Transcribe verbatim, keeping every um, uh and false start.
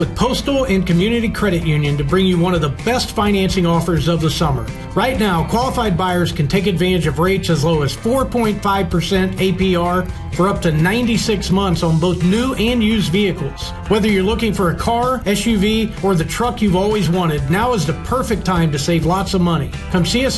With Postal and Community Credit Union to bring you one of the best financing offers of the summer. Right now, qualified buyers can take advantage of rates as low as four point five percent A P R for up to ninety-six months on both new and used vehicles. Whether you're looking for a car, S U V, or the truck you've always wanted, now is the perfect time to save lots of money. Come see us